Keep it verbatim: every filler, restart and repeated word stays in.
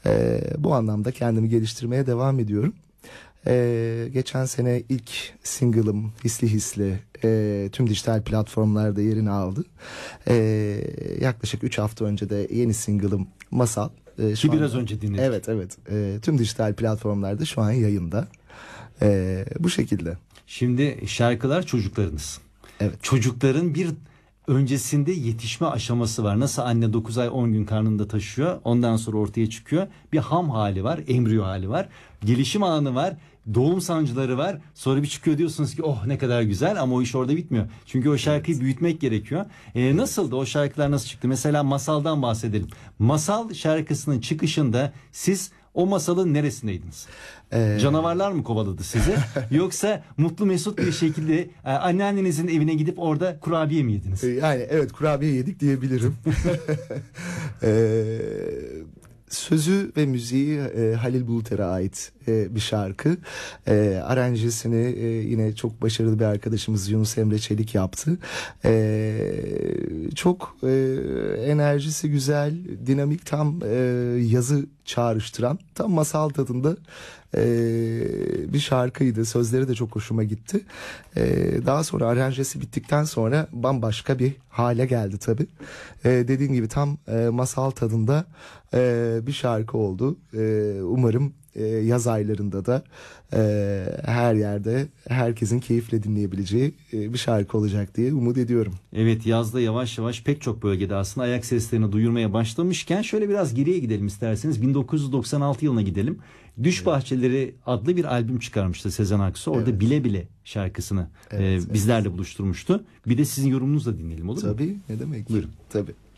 E, bu anlamda kendimi geliştirmeye devam ediyorum. Ee, geçen sene ilk single'ım Hisli Hisli e, tüm dijital platformlarda yerini aldı. Ee, yaklaşık üç hafta önce de yeni single'ım Masal. E, Ki biraz önce dinledik. Evet evet. E, tüm dijital platformlarda şu an yayında. E, bu şekilde. Şimdi şarkılar çocuklarınız. Evet. Çocukların bir öncesinde yetişme aşaması var. Nasıl anne dokuz ay on gün karnında taşıyor. Ondan sonra ortaya çıkıyor. Bir ham hali var. Embriyo hali var. Gelişim anı var. Doğum sancıları var. Sonra bir çıkıyor diyorsunuz ki oh ne kadar güzel, ama o iş orada bitmiyor. Çünkü o şarkıyı evet. büyütmek gerekiyor. Ee, nasıldı o şarkılar, nasıl çıktı? Mesela Masal'dan bahsedelim. Masal şarkısının çıkışında siz o masalın neresindeydiniz? Ee... Canavarlar mı kovaladı sizi? Yoksa mutlu mesut bir şekilde e, anneannenizin evine gidip orada kurabiye mi yediniz? Yani evet, kurabiye yedik diyebilirim. Eee... Sözü ve müziği e, Halil Bulter'e ait e, bir şarkı. E, aranjesini e, yine çok başarılı bir arkadaşımız Yunus Emre Çelik yaptı. E, çok e, enerjisi güzel, dinamik, tam e, yazı çağrıştıran, tam masal tadında e, bir şarkıydı. Sözleri de çok hoşuma gitti. E, daha sonra aranjesi bittikten sonra bambaşka bir hale geldi tabii. E, dediğim gibi tam e, masal tadında e, bir şarkı oldu. E, umarım e, yaz aylarında da e, her yerde herkesin keyifle dinleyebileceği e, bir şarkı olacak diye umut ediyorum. Evet, yazda yavaş yavaş pek çok bölgede aslında ayak seslerini duyurmaya başlamışken şöyle biraz geriye gidelim isterseniz. bin dokuz yüz doksan altı yılına gidelim. Düş evet. Bahçeleri adlı bir albüm çıkarmıştı Sezen Aksu. Orada evet. Bile Bile şarkısını evet, e, bizlerle evet. buluşturmuştu. Bir de sizin yorumunuzu da dinleyelim, olur Tabii, mu? Tabii, ne demek? Buyurun. Tabii.